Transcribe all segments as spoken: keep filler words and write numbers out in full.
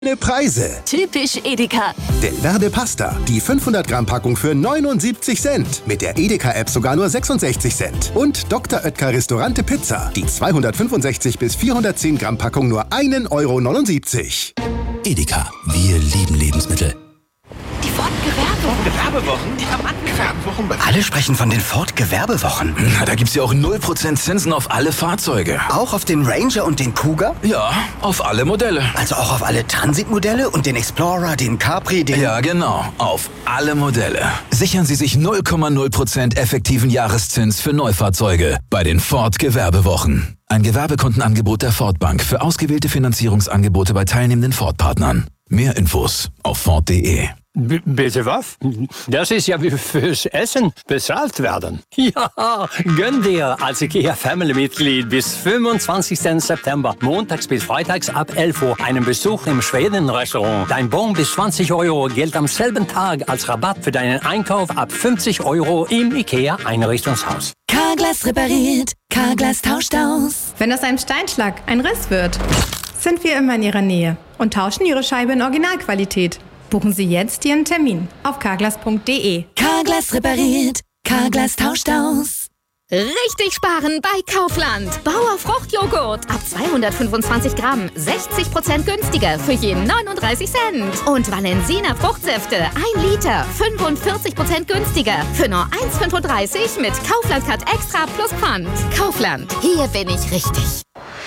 Preise. Typisch Edeka. Delverde Pasta, die fünfhundert Gramm Packung für neunundsiebzig Cent. Mit der Edeka-App sogar nur sechsundsechzig Cent. Und Doktor Oetker Restaurante Pizza, die zweihundertfünfundsechzig bis vierhundertzehn Gramm Packung nur ein Euro neunundsiebzig. Edeka, wir lieben Lebensmittel. Die Ford-Gewerbewochen. Gewerbewochen? Ja, Mann, Gewerbewochen. Alle sprechen von den Ford-Gewerbewochen. Na, da gibt's ja auch null Prozent Zinsen auf alle Fahrzeuge. Auch auf den Ranger und den Kuga? Ja, auf alle Modelle. Also auch auf alle Transitmodelle und den Explorer, den Capri, den... Ja, genau. Auf alle Modelle. Sichern Sie sich null Komma null Prozent effektiven Jahreszins für Neufahrzeuge bei den Ford-Gewerbewochen. Ein Gewerbekundenangebot der Ford Bank für ausgewählte Finanzierungsangebote bei teilnehmenden Ford-Partnern. Mehr Infos auf Ford punkt de. B- bitte was? Das ist ja wie fürs Essen bezahlt werden. Ja, gönn dir als IKEA Family-Mitglied bis fünfundzwanzigsten September, montags bis freitags ab elf Uhr, einen Besuch im Schweden-Restaurant. Dein Bon bis zwanzig Euro gilt am selben Tag als Rabatt für deinen Einkauf ab fünfzig Euro im IKEA-Einrichtungshaus. Carglass repariert, Carglass tauscht aus. Wenn aus einem Steinschlag ein Riss wird, sind wir immer in Ihrer Nähe und tauschen Ihre Scheibe in Originalqualität. Buchen Sie jetzt Ihren Termin auf carglass punkt de. Carglass repariert, Carglass tauscht aus. Richtig sparen bei Kaufland. Bauer Fruchtjoghurt ab zweihundertfünfundzwanzig Gramm, sechzig Prozent günstiger für jeden neununddreißig Cent. Und Valensina Fruchtsäfte, ein Liter, fünfundvierzig Prozent günstiger für nur eins Komma fünfunddreißig mit Kaufland Cut Extra plus Pfand. Kaufland, hier bin ich richtig.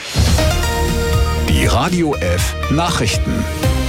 Die Radio F Nachrichten.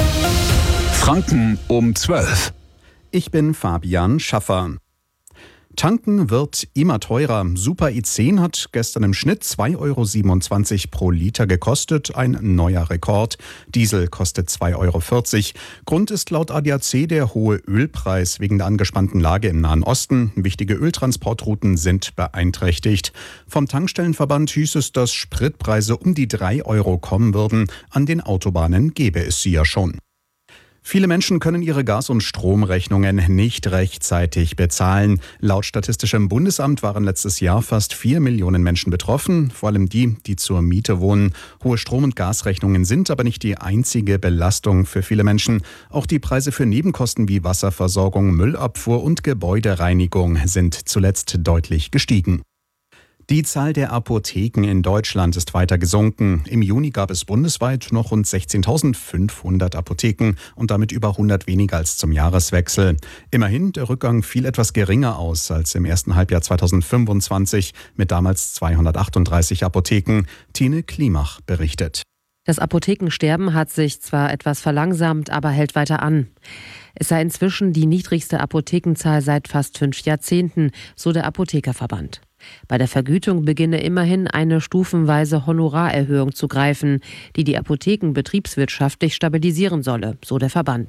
Franken um zwölf. Ich bin Fabian Schaffer. Tanken wird immer teurer. Super I zehn hat gestern im Schnitt zwei Euro siebenundzwanzig pro Liter gekostet. Ein neuer Rekord. Diesel kostet zwei Euro vierzig. Grund ist laut A D A C der hohe Ölpreis wegen der angespannten Lage im Nahen Osten. Wichtige Öltransportrouten sind beeinträchtigt. Vom Tankstellenverband hieß es, dass Spritpreise um die drei Euro kommen würden. An den Autobahnen gäbe es sie ja schon. Viele Menschen können ihre Gas- und Stromrechnungen nicht rechtzeitig bezahlen. Laut Statistischem Bundesamt waren letztes Jahr fast vier Millionen Menschen betroffen, vor allem die, die zur Miete wohnen. Hohe Strom- und Gasrechnungen sind aber nicht die einzige Belastung für viele Menschen. Auch die Preise für Nebenkosten wie Wasserversorgung, Müllabfuhr und Gebäudereinigung sind zuletzt deutlich gestiegen. Die Zahl der Apotheken in Deutschland ist weiter gesunken. Im Juni gab es bundesweit noch rund sechzehntausendfünfhundert Apotheken und damit über hundert weniger als zum Jahreswechsel. Immerhin, der Rückgang fiel etwas geringer aus als im ersten Halbjahr zweitausendfünfundzwanzig mit damals zweihundertachtunddreißig Apotheken. Tine Klimach berichtet. Das Apothekensterben hat sich zwar etwas verlangsamt, aber hält weiter an. Es sei inzwischen die niedrigste Apothekenzahl seit fast fünf Jahrzehnten, so der Apothekerverband. Bei der Vergütung beginne immerhin eine stufenweise Honorarerhöhung zu greifen, die die Apotheken betriebswirtschaftlich stabilisieren solle, so der Verband.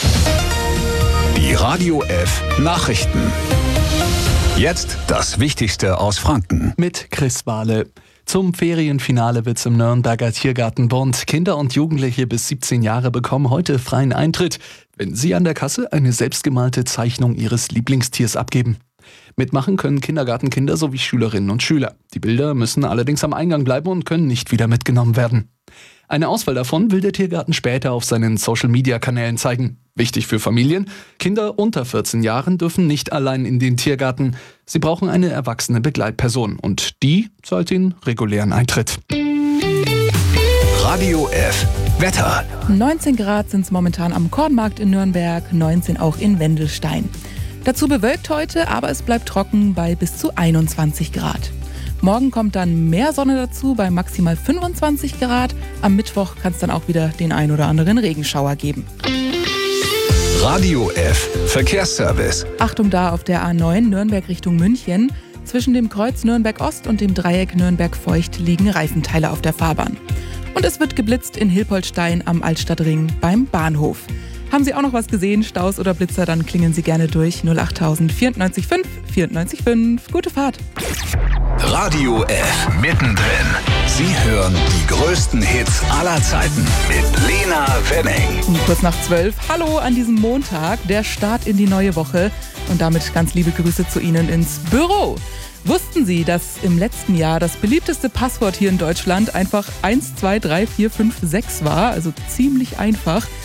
Die Radio F Nachrichten. Jetzt das Wichtigste aus Franken. Mit Chris Wahle. Zum Ferienfinale wird's im Nürnberger Tiergartenbund. Kinder und Jugendliche bis siebzehn Jahre bekommen heute freien Eintritt, wenn sie an der Kasse eine selbstgemalte Zeichnung ihres Lieblingstiers abgeben. Mitmachen können Kindergartenkinder sowie Schülerinnen und Schüler. Die Bilder müssen allerdings am Eingang bleiben und können nicht wieder mitgenommen werden. Eine Auswahl davon will der Tiergarten später auf seinen Social-Media-Kanälen zeigen. Wichtig für Familien: Kinder unter vierzehn Jahren dürfen nicht allein in den Tiergarten. Sie brauchen eine erwachsene Begleitperson und die zahlt den regulären Eintritt. Radio F Wetter. neunzehn Grad sind es momentan am Kornmarkt in Nürnberg, neunzehn auch in Wendelstein. Dazu bewölkt heute, aber es bleibt trocken bei bis zu einundzwanzig Grad. Morgen kommt dann mehr Sonne dazu bei maximal fünfundzwanzig Grad. Am Mittwoch kann es dann auch wieder den ein oder anderen Regenschauer geben. Radio F Verkehrsservice. Achtung da auf der A neun Nürnberg Richtung München. Zwischen dem Kreuz Nürnberg Ost und dem Dreieck Nürnberg Feucht liegen Reifenteile auf der Fahrbahn. Und es wird geblitzt in Hilpoltstein am Altstadtring beim Bahnhof. Haben Sie auch noch was gesehen, Staus oder Blitzer, dann klingeln Sie gerne durch null acht tausend vierundneunzig fünf vierundneunzig fünf. Gute Fahrt. Radio F mittendrin. Sie hören die größten Hits aller Zeiten mit Lena Wenning. Um kurz nach zwölf. Hallo an diesem Montag, der Start in die neue Woche. Und damit ganz liebe Grüße zu Ihnen ins Büro. Wussten Sie, dass im letzten Jahr das beliebteste Passwort hier in Deutschland einfach eins zwei drei vier fünf sechs war? Also ziemlich einfach.